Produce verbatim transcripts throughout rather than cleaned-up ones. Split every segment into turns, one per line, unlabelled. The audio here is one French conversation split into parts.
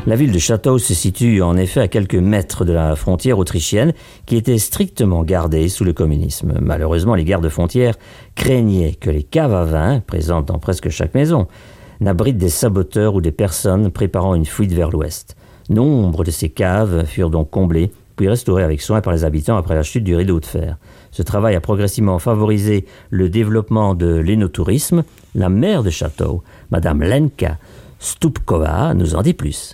La ville de Château se situe en effet à quelques mètres de la frontière autrichienne qui était strictement gardée sous le communisme. Malheureusement, les gardes-frontières craignaient que les caves à vin, présentes dans presque chaque maison, n'abritent des saboteurs ou des personnes préparant une fuite vers l'ouest. Nombre de ces caves furent donc comblées, puis restaurées avec soin par les habitants après la chute du rideau de fer. Ce travail a progressivement favorisé le développement de l'énotourisme. La maire de Château, Madame Lenka Stupková, nous en dit plus.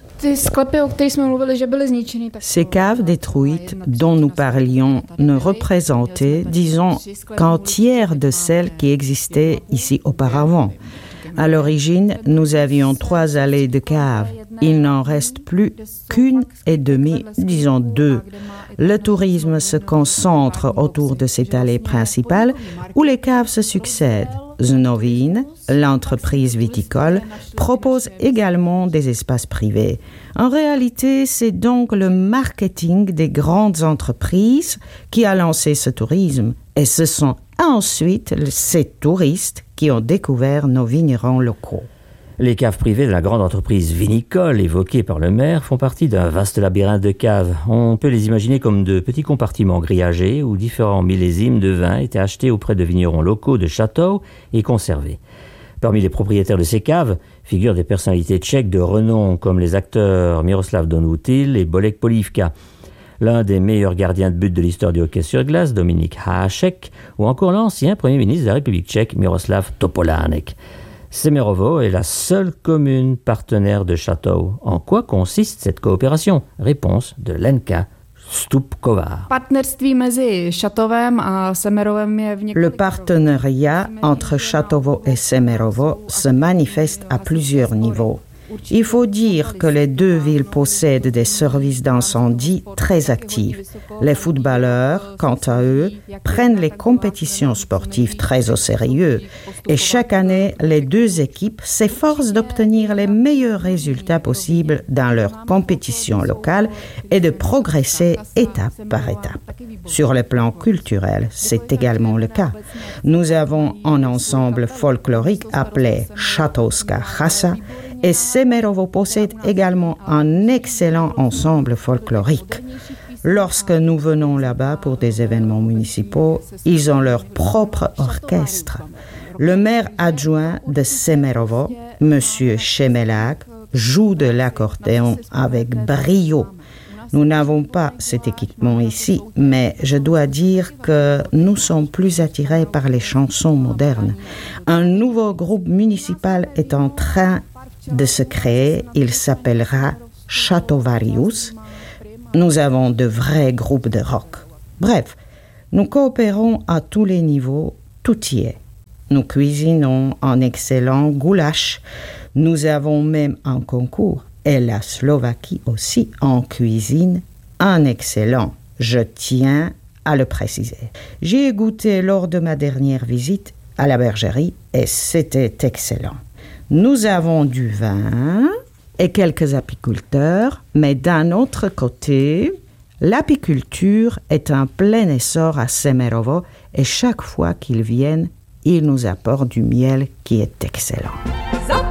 Ces caves détruites dont nous parlions ne représentaient, disons, qu'un tiers de celles qui existaient ici auparavant. À l'origine, nous avions trois allées de caves. Il n'en reste plus qu'une et demie, disons deux. Le tourisme se concentre autour de cette allée principale où les caves se succèdent. Znovin, l'entreprise viticole, propose également des espaces privés. En réalité, c'est donc le marketing des grandes entreprises qui a lancé ce tourisme. Et ce sont ensuite ces touristes qui ont découvert nos vignerons locaux.
Les caves privées de la grande entreprise vinicole évoquée par le maire font partie d'un vaste labyrinthe de caves. On peut les imaginer comme de petits compartiments grillagés où différents millésimes de vin étaient achetés auprès de vignerons locaux de Château et conservés. Parmi les propriétaires de ces caves figurent des personnalités tchèques de renom comme les acteurs Miroslav Donutil et Bolek Polívka, l'un des meilleurs gardiens de but de l'histoire du hockey sur glace, Dominik Hašek, ou encore l'ancien Premier ministre de la République tchèque, Miroslav Topolánek. Semerovo est la seule commune partenaire de Château. En quoi consiste cette coopération? Réponse de Lenka Stupková.
Le partenariat entre Châteauveau et Semerovo se manifeste à plusieurs niveaux. Il faut dire que les deux villes possèdent des services d'incendie très actifs. Les footballeurs, quant à eux, prennent les compétitions sportives très au sérieux. Et chaque année, les deux équipes s'efforcent d'obtenir les meilleurs résultats possibles dans leurs compétitions locales et de progresser étape par étape. Sur le plan culturel, c'est également le cas. Nous avons un ensemble folklorique appelé Châteauska Chasa, et Semerovo possède également un excellent ensemble folklorique. Lorsque nous venons là-bas pour des événements municipaux, ils ont leur propre orchestre. Le maire adjoint de Semerovo, M. Chemelak, joue de l'accordéon avec brio. Nous n'avons pas cet équipement ici, mais je dois dire que nous sommes plus attirés par les chansons modernes. Un nouveau groupe municipal est en train de se créer, il s'appellera Châteauvarius. Nous avons de vrais groupes de rock. Bref, nous coopérons à tous les niveaux, tout y est. Nous cuisinons un excellent goulash. Nous avons même un concours. Et la Slovaquie aussi en cuisine un excellent. Je tiens à le préciser. J'y ai goûté lors de ma dernière visite à la bergerie et c'était excellent. Nous avons du vin et quelques apiculteurs, mais d'un autre côté, l'apiculture est en plein essor à Semerovo et chaque fois qu'ils viennent, ils nous apportent du miel qui est excellent.